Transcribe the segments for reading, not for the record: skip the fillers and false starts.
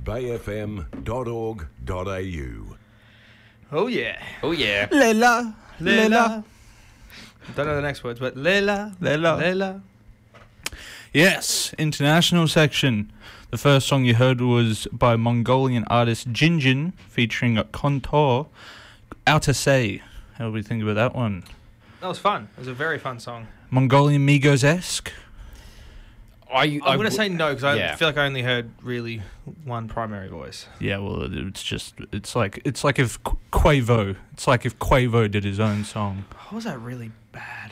bayfm.org.au. Oh yeah. Oh yeah. Lela, Lela. Don't know the next words, but Lela. Lela. Yes, international section. The first song you heard was by Mongolian artist Jinjin featuring Kontor. Outer Say. How do we think about that one? That was fun. It was a very fun song. Mongolian Migos-esque. I'm going to say no because I yeah. feel like I only heard really one primary voice. Yeah, well, it's like if Quavo did his own song. How was that really bad?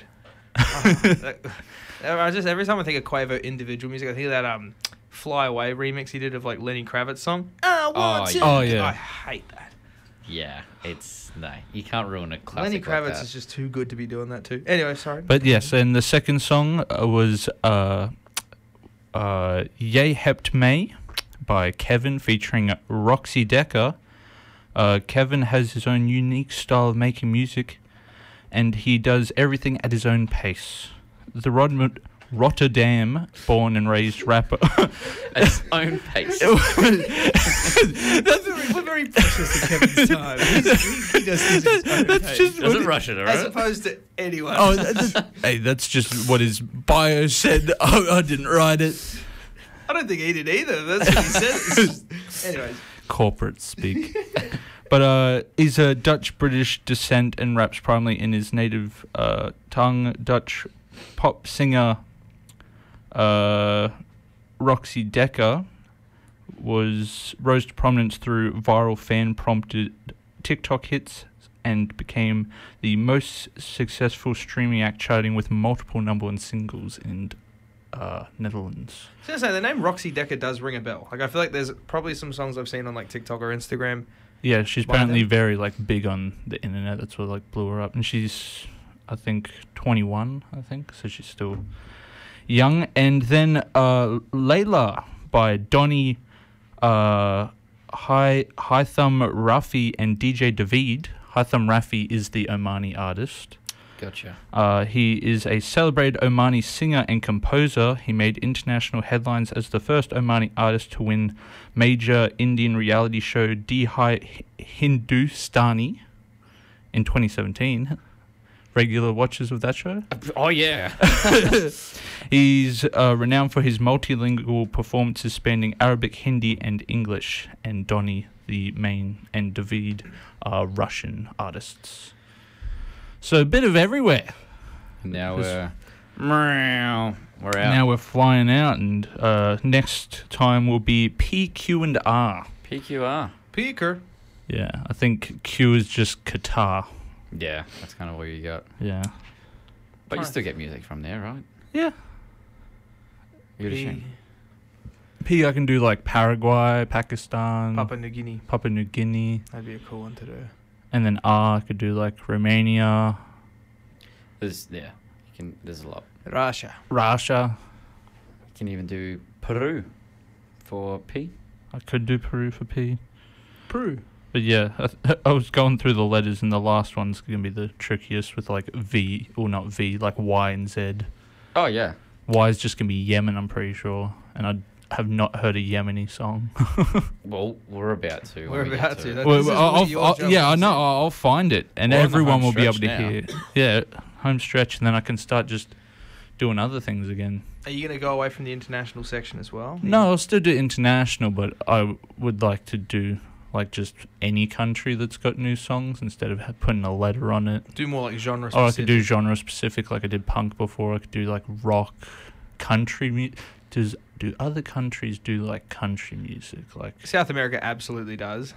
Every time I think of Quavo individual music, I think of that Fly Away remix he did of like Lenny Kravitz song. Oh, yeah. I hate that. Yeah, you can't ruin a classic. Lenny Kravitz like that. is just too good to be doing that too. Anyway, sorry. But yes, and the second song was Ye Hebt May by Kevin featuring Roxy Decker. Kevin has his own unique style of making music, and he does everything at his own pace. The Rotterdam born and raised rapper. At his own pace. We're very precious to Kevin's time. He does things at his own pace. Doesn't rush it, As alright? opposed to anyone. Hey, that's just what his bio said. I didn't write it. I don't think he did either. That's what he said. Anyways. Corporate speak. But he's a Dutch-British descent and raps primarily in his native tongue. Dutch pop singer Roxy Decker rose to prominence through viral fan-prompted TikTok hits and became the most successful streaming act, charting with multiple number one singles in Netherlands. I was going to say, the name Roxy Decker does ring a bell. Like, I feel like there's probably some songs I've seen on, like, TikTok or Instagram. Yeah, she's By apparently them? very, like, big on the internet. That's what, like, blew her up. And she's, I think, 21, so she's still young. And then Layla by Donny Hytham Rafi and DJ David. Hytham Rafi is the Omani artist. Gotcha. He is a celebrated Omani singer and composer. He made international headlines as the first Omani artist to win major Indian reality show Dihai Hindustani in 2017. Regular watchers of that show? Oh, yeah. He's renowned for his multilingual performances spanning Arabic, Hindi, and English. And Donny, the main, and David are Russian artists. So a bit of everywhere. Now Just- we're out. Now we're flying out, and next time will be P, Q, and R. PQR. Peeker. Yeah, I think Q is just Qatar. Yeah, that's kind of what you got. Yeah. But you Nice. still get music from there, right? Yeah. You're a shame. P, I can do like Paraguay, Pakistan, Papua New Guinea. Papua New Guinea. That'd be a cool one to do. And then R, I could do like Romania, There's a lot. Russia. Russia. You can even do Peru for P. I could do Peru for P. Peru. But yeah, I was going through the letters, and the last one's going to be the trickiest with like V, or not V, like Y and Z. Oh, yeah. Y is just going to be Yemen, I'm pretty sure. And I have not heard a Yemeni song. Well, we're about to. We're when we about get to. it. That- Well, This is really your job, yeah, I isn't know. it? I'll find it, and We're on the everyone home will be able stretch to now. hear. Yeah, home stretch, and then I can start just doing other things again. Are you going to go away from the international section as well? No, I'll still do international, but I would like to do like just any country that's got new songs instead of putting a letter on it. Do more like genre Or I specific. could do genre specific, like I did punk before. I could do like rock, country. Do other countries do like country music? Like South America absolutely does.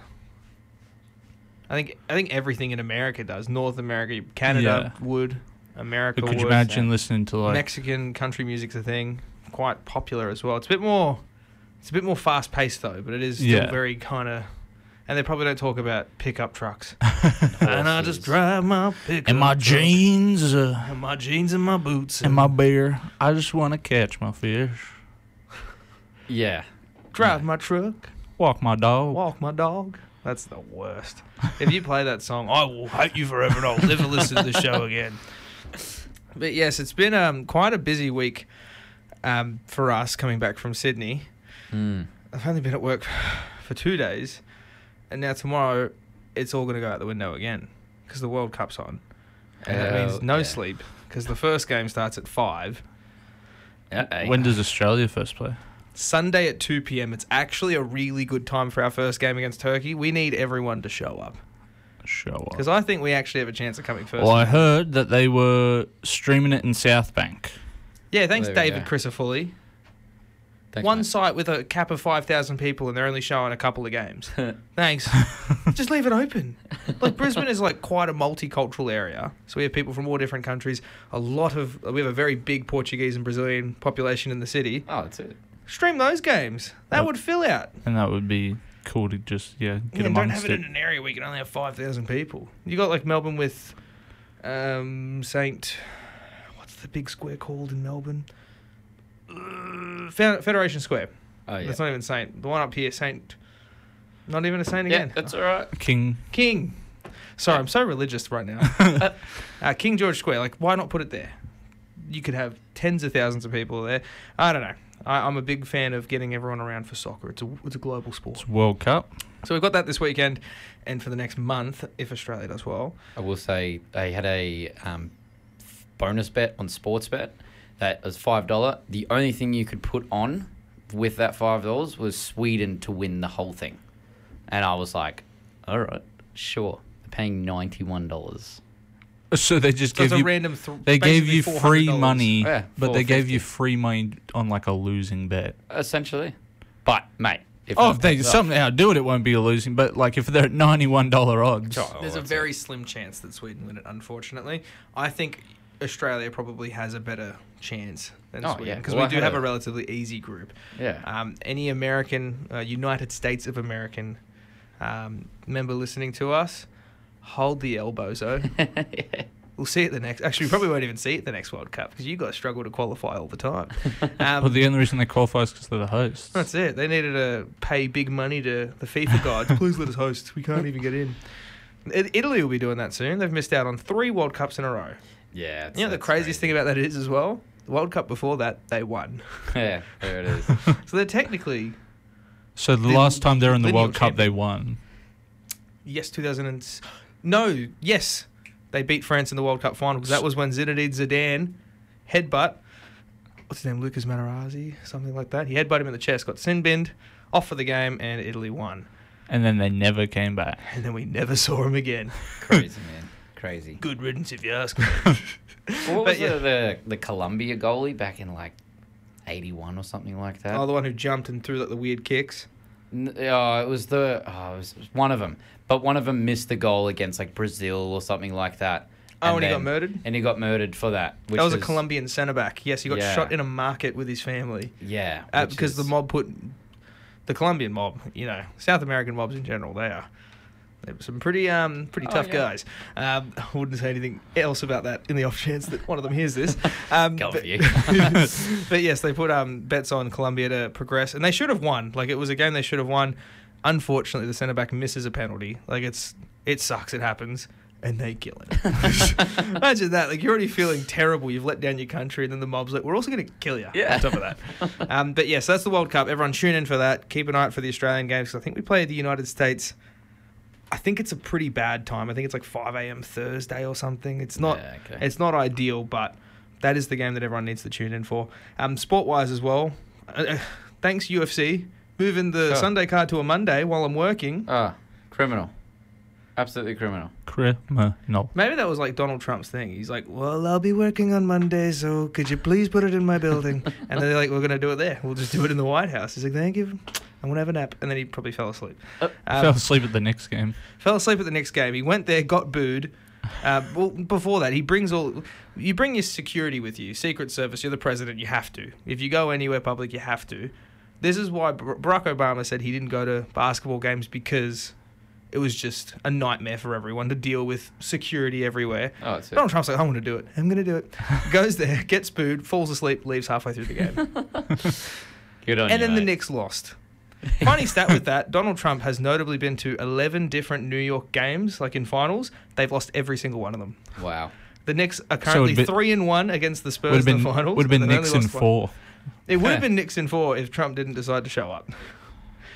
I think everything in America does. North America, Canada would. America but could would. you imagine listening to like Mexican country music's a thing. Quite popular as well. It's a bit more fast paced though, but it is still Yeah. very kind of. And they probably don't talk about pickup trucks. And I just drive my pickup and my truck. jeans And my jeans and my boots. and my beer? I just want to catch my fish, Yeah. drive my truck. walk my dog. Walk my dog. That's the worst. If you play that song, I will hate you forever and I'll never listen to the show again. But yes, it's been quite a busy week for us coming back from Sydney. Mm. I've only been at work for 2 days, and now tomorrow it's all going to go out the window again because the World Cup's on. And that means no sleep because the first game starts at 5. When does Australia first play? Sunday at 2 p.m. It's actually a really good time for our first game against Turkey. We need everyone to show up. Because I think we actually have a chance of coming first. Well, I heard that they were streaming it in South Bank. Yeah, thanks, There we David go. Crisafulli. Thanks, One mate. site with a cap of 5,000 people and they're only showing a couple of games. Thanks. Just leave it open. Like, Brisbane is like quite a multicultural area. So we have people from all different countries. We have a very big Portuguese and Brazilian population in the city. Oh, that's it. Stream those games. That would fill out. And that would be cool to just, get Yeah, amongst don't have it it. in an area where you can only have 5,000 people. You got like Melbourne with Saint... What's the big square called in Melbourne? Federation Square. Oh, yeah. That's not even Saint. The one up here, Saint... Not even a Saint Yeah, again. that's all right. King. Sorry, I'm so religious right now. King George Square. Like, why not put it there? You could have tens of thousands of people there. I don't know. I'm a big fan of getting everyone around for soccer. It's a global sport. It's World Cup. So we've got that this weekend, and for the next month, if Australia does well. I will say they had a bonus bet on Sportsbet that was $5. The only thing you could put on with that $5 was Sweden to win the whole thing. And I was like, all right, sure. They're paying $91. So they just So it's gave a you. random. They gave you basically free $400. money, Yeah, but they gave you $4.50. free money on like a losing bet. Essentially. But, mate. If If they somehow do it, it won't be a losing. But like if they're at $91 odds, There's a very slim chance that Sweden win it, unfortunately. I think Australia probably has a better chance than Oh, Sweden yeah. because Well, we do I had have a a- relatively easy group. Yeah. Any American, United States of American member listening to us, hold the L, bozo. We'll see it the next. Actually, we probably won't even see it the next World Cup because you guys struggle to qualify all the time. well, the only reason they qualify is because they're the hosts. That's it. They needed to pay big money to the FIFA gods. Please let us host. We can't even get in. Italy will be doing that soon. They've missed out on 3 World Cups in a row. Yeah. You know the craziest thing about that is as well? The World Cup before that, they won. Yeah, there it is. So they're technically, So the last time they were in the lineal World Cup, they champion. won. yes, 2000 and... No, yes. They beat France in the World Cup final because that was when Zinedine Zidane headbutt... What's his name? Lucas Materazzi? Something like that. He headbutted him in the chest, got sin binned, off for the game, and Italy won. And then they never came back. And then we never saw him again. Crazy, man. Crazy. Good riddance if you ask me. What But was yeah. the Colombia goalie back in like 81 or something like that? Oh, the one who jumped and threw like the weird kicks. It was one of them. But one of them missed the goal against like Brazil or something like that. Oh, and he got murdered? And he got murdered for that. Which That was a is- Colombian centre back. Yes, he got Yeah. shot in a market with his family. Yeah. which Because the is- mob put... The Colombian mob, South American mobs in general, they're some pretty tough yeah. guys. I wouldn't say anything else about that in the off chance that one of them hears this. Go for you. But yes, they put bets on Colombia to progress, and they should have won. Like, it was a game they should have won. Unfortunately, the centre back misses a penalty. Like, it sucks. It happens. And they kill it. Imagine that. Like, you're already feeling terrible. You've let down your country, and then the mob's like, we're also going to kill you. Yeah. On top of that. But yes, that's the World Cup. Everyone tune in for that. Keep an eye out for the Australian games, because I think we play the United States. I think it's a pretty bad time. I think it's like 5 a.m. Thursday or something. It's not. Yeah, okay. It's not ideal, but that is the game that everyone needs to tune in for. Sport-wise as well. Thanks UFC. Moving the Sure. Sunday card to a Monday while I'm working. Criminal. Absolutely criminal. Criminal. Maybe that was like Donald Trump's thing. He's like, well, I'll be working on Monday, so could you please put it in my building? And then they're like, we're going to do it there. We'll just do it in the White House. He's like, thank you. I'm going to have a nap. And then he probably fell asleep. Fell asleep at the next game. Fell asleep at the next game. He went there, got booed. Well, before that, you bring your security with you. Secret Service, you're the president, you have to. If you go anywhere public, you have to. This is why Barack Obama said he didn't go to basketball games, because it was just a nightmare for everyone to deal with security everywhere. Oh, that's it. Donald Trump's like, I want to do it. I'm going to do it. Goes there, gets booed, falls asleep, leaves halfway through the game. Good on And you, then the mate. Knicks lost. Funny stat with that, Donald Trump has notably been to 11 different New York games, like in finals. They've lost every single one of them. Wow. The Knicks are currently it'd be- 3-1 against the Spurs in the finals. Would have been and they've Knicks only in lost one. 4. It would have been Knicks in 4 if Trump didn't decide to show up.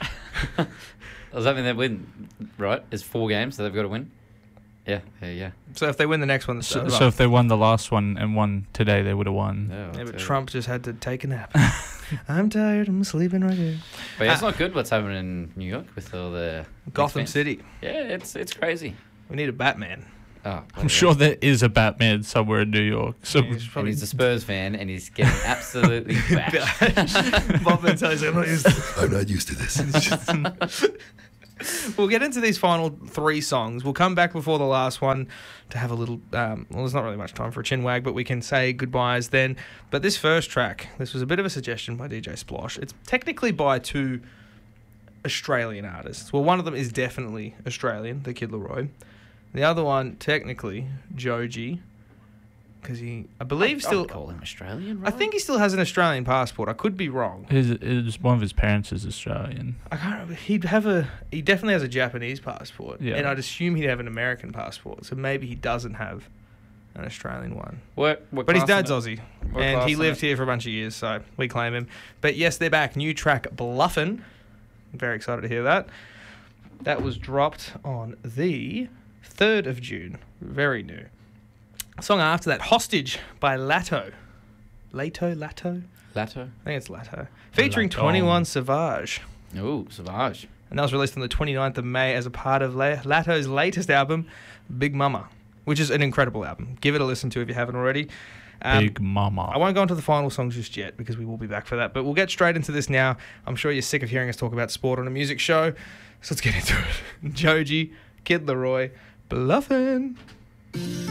Does that mean they win? Right? It's 4 games that they've got to win. Yeah, there you go. So if they win the next one, So if they won the last one and won today, they would have won. Yeah, but Trump just had to take a nap. I'm tired. I'm sleeping right here. But yeah, it's not good what's happening in New York with all the Gotham fans. City. Yeah, it's crazy. We need a Batman. Oh, I'm sure there is a Batman somewhere in New York. So And he's a Spurs fan, and he's getting absolutely bashed. Bob Ventura's I'm not used to I'm not used to this. We'll get into these final 3 songs. We'll come back before the last one to have a little... well, there's not really much time for a chin wag, but we can say goodbyes then. But this first track, this was a bit of a suggestion by DJ Splosh. It's technically by 2 Australian artists. Well, one of them is definitely Australian, the Kid Laroi. The other one, technically, Joji, because I believe I still... would call him Australian, I right? think he still has an Australian passport. I could be wrong. one of his parents is Australian. I can't remember. He definitely has a Japanese passport. Yeah. And I'd assume he'd have an American passport. So maybe he doesn't have an Australian one. What But his class dad's is it? Aussie. What And class he is lived it? here for a bunch of years, so we claim him. But yes, they're back. New track, Bluffin'. I'm very excited to hear that. That was dropped on the 3rd of June. Very new. Song after that, Hostage by Lato. Lato? Lato? I think it's Lato. Featuring Lato. 21 Savage. Ooh, Savage. And that was released on the 29th of May as a part of Lato's latest album, Big Mama, which is an incredible album. Give it a listen to if you haven't already. Big Mama. I won't go into the final songs just yet because we will be back for that. But we'll get straight into this now. I'm sure you're sick of hearing us talk about sport on a music show. So let's get into it. Joji, Kid Laroi, Bluffin'.